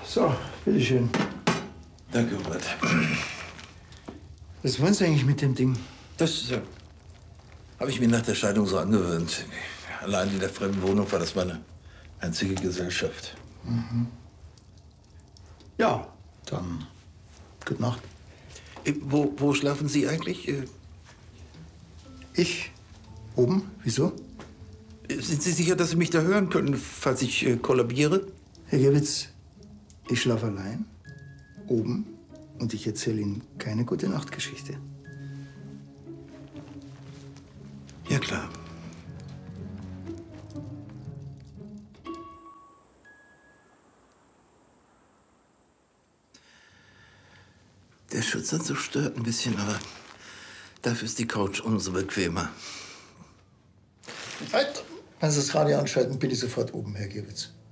So, bitteschön. Danke, Robert. Was wollen Sie eigentlich mit dem Ding? Das habe ich mir nach der Scheidung so angewöhnt. Allein in der fremden Wohnung war das meine einzige Gesellschaft. Mhm. Ja, dann gute Nacht. Wo schlafen Sie eigentlich? Ich? Oben? Wieso? Sind Sie sicher, dass Sie mich da hören können, falls ich kollabiere? Herr Gewitz, ich schlafe allein, oben, und ich erzähle Ihnen keine Gute-Nacht-Geschichte. Ja, klar. Der Schutzanzug stört ein bisschen, aber dafür ist die Couch umso bequemer. Halt! Wenn Sie das Radio anschalten, bitte sofort oben, Herr Gewitz.